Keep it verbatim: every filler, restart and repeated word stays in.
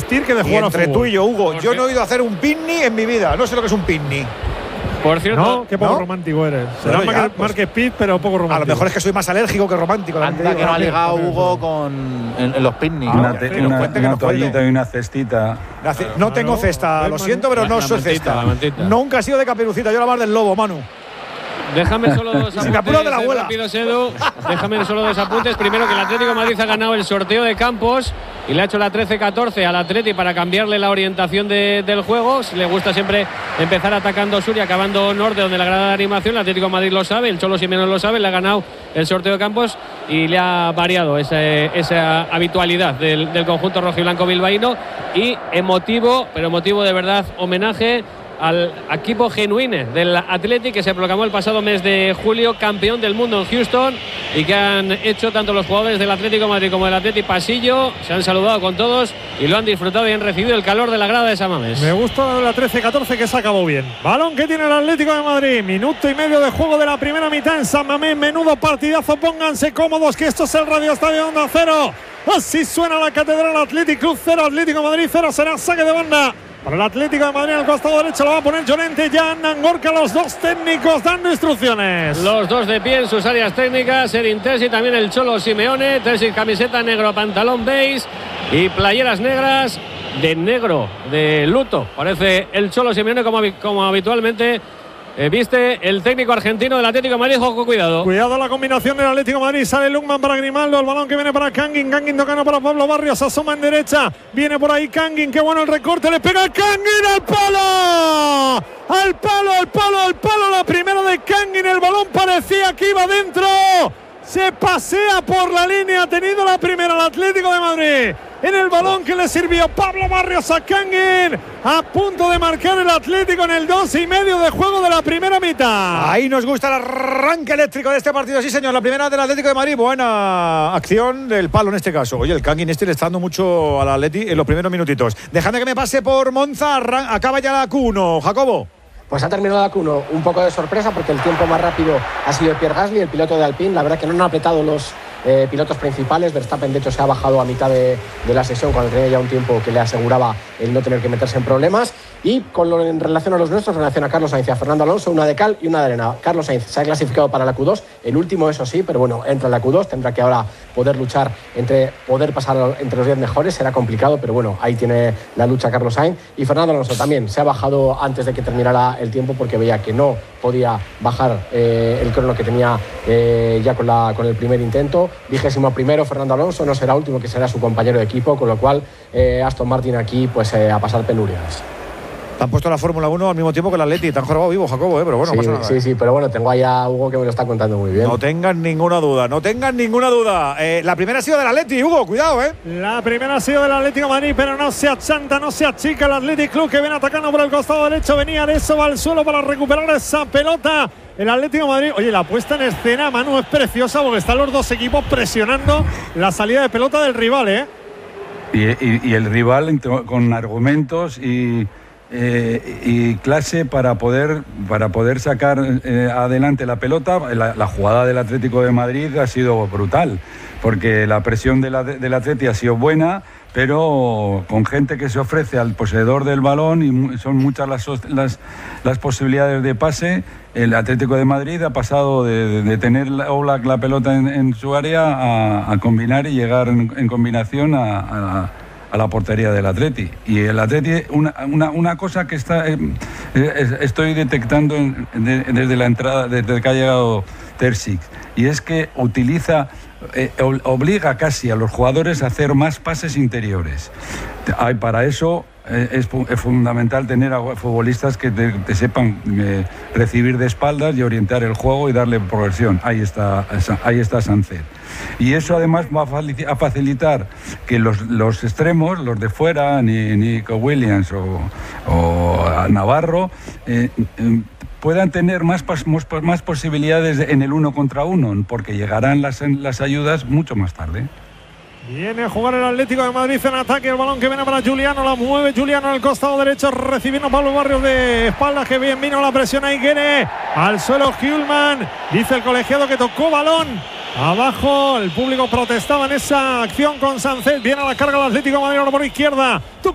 vestir que de jugar y entre a fútbol. tú y yo, Hugo, yo no he ido a hacer un picnic en mi vida. No sé lo que es un picnic. Por cierto, no, qué poco ¿no? romántico eres. Será Bueno, ya, Mark pues, Speed, pero poco romántico. A lo mejor es que soy más alérgico que romántico. Anda que no ha ligado Hugo con, en, en los picnics. Ah, ¿no? Una, te- que nos una, cuente, que una nos cuente. toallita y una cestita. Nace- No tengo Manu, cesta, ven, lo Manu. siento, pero La- no la soy mantita, cesta. la mantita. Nunca he sido de Caperucita, yo la más del lobo, Manu. déjame solo dos Si me apuro de la apuntes abuela. rápidos, Edu. Déjame solo dos apuntes. Primero, que el Atlético de Madrid ha ganado el sorteo de campos y le ha hecho la trece catorce al Atleti para cambiarle la orientación de, del juego. Le gusta siempre empezar atacando sur y acabando norte, donde la grada de animación. El Atlético de Madrid lo sabe, el Cholo Simeone lo sabe, le ha ganado el sorteo de campos y le ha variado ese, esa habitualidad del, del conjunto rojiblanco bilbaíno. Y emotivo, pero emotivo de verdad, homenaje al equipo genuine del Atleti, que se proclamó el pasado mes de julio campeón del mundo en Houston, y que han hecho tanto los jugadores del Atlético de Madrid como del Atleti pasillo, se han saludado con todos y lo han disfrutado y han recibido el calor de la grada de San Mamés. Me gusta la trece catorce, que se acabó bien. Balón que tiene el Atlético de Madrid. Minuto y medio de juego de la primera mitad en San Mamés. Menudo partidazo. Pónganse cómodos, que esto es el Radio Estadio Onda Cero. Así suena la Catedral. Athletic Club cero, Atlético de Madrid cero. Será saque de banda para el Atlético de Madrid. Al costado derecho lo va a poner Llorente. Ya andan Gorka, los dos técnicos dando instrucciones. Los dos de pie en sus áreas técnicas. Erin Terzic, también el Cholo Simeone. Terzic, camiseta negro, pantalón beige y playeras negras de negro, de luto. Parece el Cholo Simeone, como, como habitualmente eh, viste el técnico argentino del Atlético de Madrid. Ojo, cuidado. Cuidado la combinación del Atlético de Madrid. Sale Lukman para Grimaldo. El balón que viene para Kangin. Kangin tocando para Pablo Barrios. Asoma en derecha. Viene por ahí Kangin. Qué bueno el recorte. Le pega Kangin al palo. Al palo, al palo, al palo. La primera de Kangin. El balón parecía que iba dentro. Se pasea por la línea. Ha tenido la primera el Atlético de Madrid. En el balón que le sirvió Pablo Barrios a Kangin. A punto de marcar el Atlético en el dos y medio de juego de la primera mitad. Ahí nos gusta el arranque eléctrico de este partido, sí señor. La primera del Atlético de Madrid, buena acción del palo en este caso. Oye, el Kangin este le está dando mucho al Atleti en los primeros minutitos. Dejadme que me pase por Monza, arran- acaba ya la Q uno, Jacobo. Pues ha terminado la Q uno un poco de sorpresa, porque el tiempo más rápido ha sido Pierre Gasly, el piloto de Alpine. La verdad que no han apretado los eh, pilotos principales. Verstappen, de hecho, se ha bajado a mitad de, de la sesión, cuando tenía ya un tiempo que le aseguraba el no tener que meterse en problemas. Y con lo en relación a los nuestros, en relación a Carlos Sainz y a Fernando Alonso, una de cal y una de arena. Carlos Sainz se ha clasificado para la Q dos, el último, eso sí, pero bueno, entra en la Q dos. Tendrá que ahora poder luchar entre poder pasar entre los diez mejores. Será complicado, pero bueno, ahí tiene la lucha Carlos Sainz. Y Fernando Alonso también se ha bajado antes de que terminara el tiempo, porque veía que no podía bajar eh, el crono que tenía eh, ya con, la, con el primer intento. Vigésimo primero Fernando Alonso, no será último, que será su compañero de equipo, con lo cual eh, Aston Martin aquí pues eh, a pasar penurias. Te han puesto la Fórmula uno al mismo tiempo que el Atleti. Te han jorobado vivo, Jacobo, ¿eh? Pero bueno, sí, no pasa nada. Sí, sí, pero bueno, tengo ahí a Hugo, que me lo está contando muy bien. No tengan ninguna duda, no tengan ninguna duda. Eh, la primera ha sido del Atleti, Hugo, cuidado, ¿eh? La primera ha sido del Atlético de Madrid, pero no se achanta, no se achica el Athletic Club, que viene atacando por el costado derecho. Venía Arezzo, va al suelo para recuperar esa pelota. El Atlético de Madrid. Oye, la puesta en escena, Manu, es preciosa, porque están los dos equipos presionando la salida de pelota del rival, ¿eh? Y, y, y el rival con argumentos y, eh, y clase para poder, para poder sacar eh, adelante la pelota. La, la jugada del Atlético de Madrid ha sido brutal, porque la presión de la, del Atleti ha sido buena, pero con gente que se ofrece al poseedor del balón, y son muchas las, las, las posibilidades de pase. El Atlético de Madrid ha pasado de, de, de tener la, Oblak la pelota en, en su área a, a combinar y llegar en, en combinación a, a, a la portería del Atleti. Y el Atleti, una, una, una cosa que está, eh, estoy detectando en, de, desde la entrada, desde que ha llegado Terzic, y es que utiliza, eh, obliga casi a los jugadores a hacer más pases interiores. Hay para eso eh, es, es fundamental tener a futbolistas que te, te sepan eh, recibir de espaldas y orientar el juego y darle progresión. Ahí está, ahí está Sánchez. Y eso además va a facilitar que los, los extremos, los de fuera, ni Nico Williams o, o Navarro, eh, eh, puedan tener más, más posibilidades en el uno contra uno, porque llegarán las, las ayudas mucho más tarde. Viene a jugar el Atlético de Madrid en ataque. El balón que viene para Juliano. La mueve Juliano al costado derecho, recibiendo Pablo Barrios de espaldas. Que bien vino la presión ahí. Viene al suelo Hjulman. Dice el colegiado que tocó balón abajo. El público protestaba en esa acción con Sánchez. Viene a la carga el Atlético de Madrid ahora por izquierda.